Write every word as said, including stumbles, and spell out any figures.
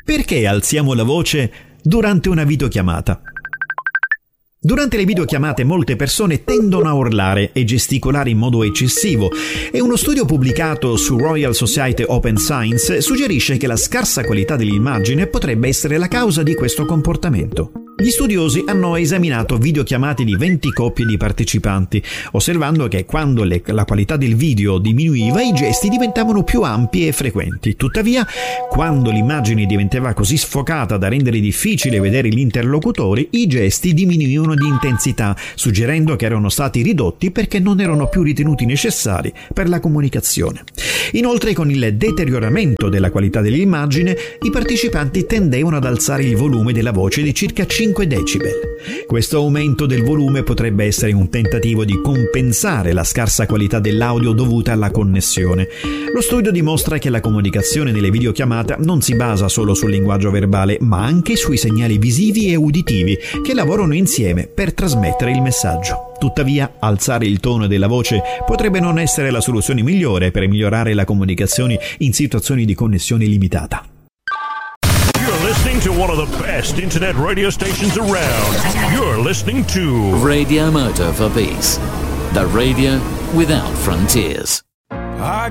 Perché alziamo la voce durante una videochiamata? Durante le videochiamate molte persone tendono a urlare e gesticolare in modo eccessivo e uno studio pubblicato su Royal Society Open Science suggerisce che la scarsa qualità dell'immagine potrebbe essere la causa di questo comportamento. Gli studiosi hanno esaminato videochiamate di venti coppie di partecipanti, osservando che quando le, la qualità del video diminuiva, i gesti diventavano più ampi e frequenti. Tuttavia, quando l'immagine diventava così sfocata da rendere difficile vedere gli interlocutori, i gesti diminuivano di intensità, suggerendo che erano stati ridotti perché non erano più ritenuti necessari per la comunicazione. Inoltre, con il deterioramento della qualità dell'immagine, i partecipanti tendevano ad alzare il volume della voce di circa cinque decibel. Questo aumento del volume potrebbe essere un tentativo di compensare la scarsa qualità dell'audio dovuta alla connessione. Lo studio dimostra che la comunicazione nelle videochiamate non si basa solo sul linguaggio verbale, ma anche sui segnali visivi e uditivi che lavorano insieme per trasmettere il messaggio. Tuttavia, alzare il tono della voce potrebbe non essere la soluzione migliore per migliorare la comunicazione in situazioni di connessione limitata. You're listening to one of the best internet radio stations around. You're listening to Radio Moto for Peace, the radio without frontiers. I